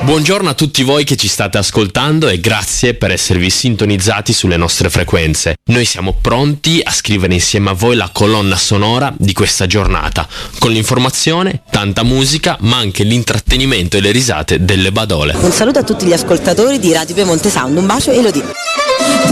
Buongiorno a tutti voi che ci state ascoltando e grazie per esservi sintonizzati sulle nostre frequenze. Noi siamo pronti a scrivere insieme a voi la colonna sonora di questa giornata, con l'informazione, tanta musica, ma anche l'intrattenimento e le risate delle badole. Un saluto a tutti gli ascoltatori di Radio Piemonte Sound, un bacio e Elodie.